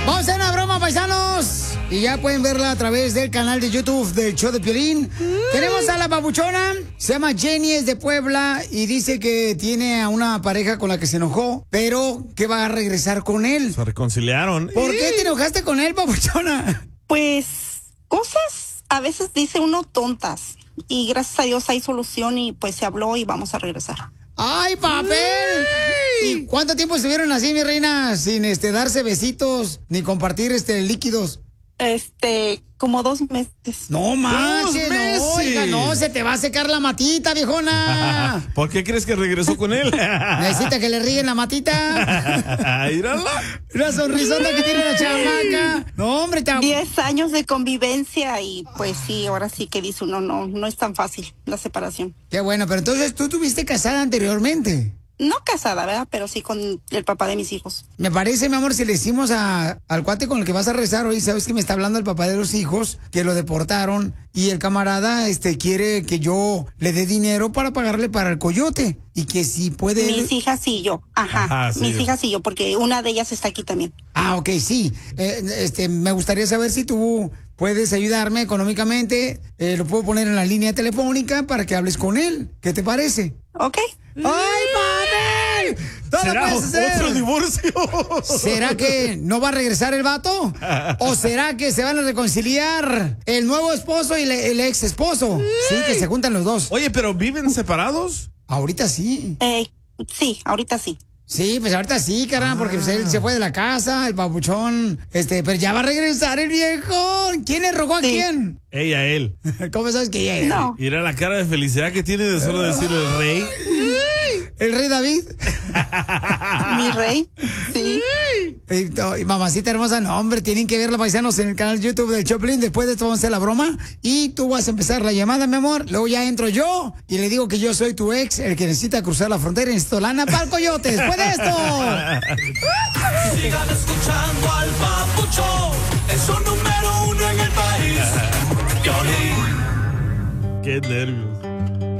Vamos a hacer una broma, paisanos. Y ya pueden verla a través del canal de YouTube del show de Piolín. Tenemos a la babuchona. Se llama Jenny, es de Puebla. Y dice que tiene a una pareja con la que se enojó, pero que va a regresar con él. Se reconciliaron. ¿Por qué te enojaste con él, babuchona? Pues cosas a veces dice uno tontas. Y gracias a Dios hay solución y pues se habló y vamos a regresar. ¡Ay, papel! ¿Y cuánto tiempo estuvieron así, mi reina, sin darse besitos ni compartir líquidos? Como 2 meses. No manches, no, oiga, no, se te va a secar la matita, viejona. ¿Por qué crees que regresó con él? Necesita que le ríen la matita. Mírala. La sonrisota que tiene la chamaca. No, hombre, 10 años de convivencia y pues sí, ahora sí que dice uno, no es tan fácil la separación. Qué bueno, pero entonces tú estuviste casada anteriormente. No casada, ¿verdad? Pero sí con el papá de mis hijos. Me parece, mi amor, si le decimos al cuate con el que vas a rezar hoy, sabes que me está hablando el papá de los hijos, que lo deportaron, y el camarada quiere que yo le dé dinero para pagarle para el coyote, y que si puede... Mis hijas y yo, ajá, mis hijas y yo, porque una de ellas está aquí también. Ah, ok, sí. Me gustaría saber si tú puedes ayudarme económicamente, lo puedo poner en la línea telefónica para que hables con él. ¿Qué te parece? Ok. ¡Ay, papi! ¿Será otro divorcio? ¿Será que no va a regresar el vato? ¿O será que se van a reconciliar el nuevo esposo y el ex esposo? Sí, que se juntan los dos. Oye, ¿pero viven separados? Ahorita sí. Sí, ahorita sí. Sí, pues ahorita sí, carnal, porque pues, él se fue de la casa, el papuchón, pero ya va a regresar el viejo. ¿Quién le rogó a quién? Ella, él. ¿Cómo sabes que ella era? No. Mira la cara de felicidad que tiene de solo decir el rey. ¿El rey David? Mi rey, sí. Y mamacita hermosa, no, hombre, tienen que verla, paisanos, en el canal YouTube del Choplin. Después de esto vamos a hacer la broma y tú vas a empezar la llamada, mi amor. Luego ya entro yo y le digo que yo soy tu ex, el que necesita cruzar la frontera y necesito lana para el coyote. Después de esto. Sigan escuchando al Papuchón, es un número 1 en el país. Piolín. Qué nervios.